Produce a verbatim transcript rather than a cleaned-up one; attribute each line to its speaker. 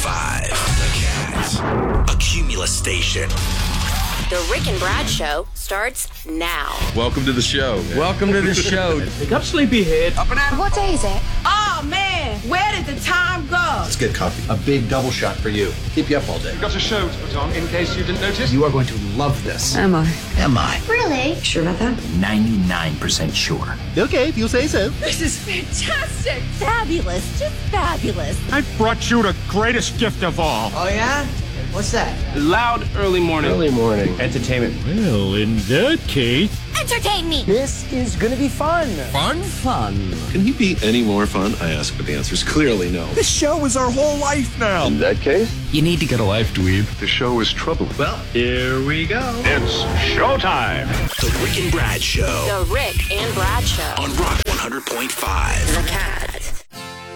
Speaker 1: five. The Cat. A Cumulus station.
Speaker 2: The Rick and Brad Show starts now.
Speaker 3: Welcome to the show.
Speaker 4: Welcome to the show.
Speaker 5: Pick up sleepyhead.
Speaker 3: Up and at
Speaker 6: What day is it?
Speaker 7: Oh, man. Where did the time go?
Speaker 8: Let's get coffee. A big double shot for you. Keep you up all day.
Speaker 5: We've got a show to put on, in case you didn't notice.
Speaker 8: You are going to love this.
Speaker 6: Am I?
Speaker 8: Am I?
Speaker 6: Really? Sure about that?
Speaker 8: ninety-nine percent sure.
Speaker 9: Okay, if you say so.
Speaker 7: This is fantastic.
Speaker 2: Fabulous, just fabulous.
Speaker 10: I brought you the greatest gift of all.
Speaker 7: Oh, yeah? What's that?
Speaker 5: Loud early morning.
Speaker 4: Early morning.
Speaker 5: Entertainment.
Speaker 10: Well, in that case...
Speaker 2: Entertain me.
Speaker 4: This is gonna be fun.
Speaker 3: Fun?
Speaker 4: Fun.
Speaker 11: Can he be any more fun? I ask, but the answer is clearly no.
Speaker 9: This show is our whole life now.
Speaker 3: In that case,
Speaker 8: You need to get a life, dweeb.
Speaker 11: The show is troubling.
Speaker 5: Well, here we go.
Speaker 10: It's showtime.
Speaker 1: The Rick and Brad Show.
Speaker 2: The Rick and Brad Show.
Speaker 1: On Rock one hundred point five.
Speaker 2: The Cat.